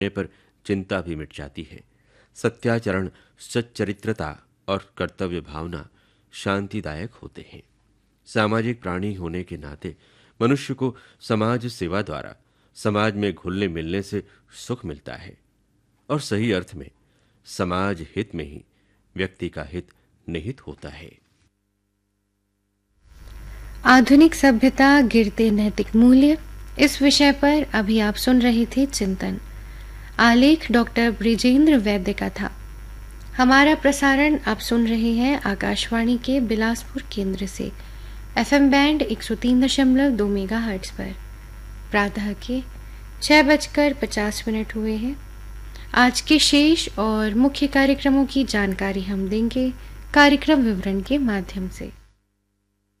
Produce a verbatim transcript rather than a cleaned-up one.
पर चिंता भी मिट जाती है। सत्याचरण, सच्चरित्रता और कर्तव्य भावना शांतिदायक होते हैं। सामाजिक प्राणी होने के नाते मनुष्य को समाज सेवा द्वारा समाज में घुलने मिलने से सुख मिलता है और सही अर्थ में समाज हित में ही व्यक्ति का हित निहित होता है। आधुनिक सभ्यता गिरते नैतिक मूल्य, इस विषय पर अभी आप सुन रहे थे चिंतन। आलेख डॉक्टर ब्रिजेंद्र वैद्य का था। हमारा प्रसारण आप सुन रहे हैं आकाशवाणी के बिलासपुर केंद्र से एफएम बैंड एक सौ तीन दशमलव दो मेगाहर्ट्ज पर। प्रातः के छह बजकर पचास मिनट हुए हैं। आज के शेष और मुख्य कार्यक्रमों की जानकारी हम देंगे कार्यक्रम विवरण के माध्यम से।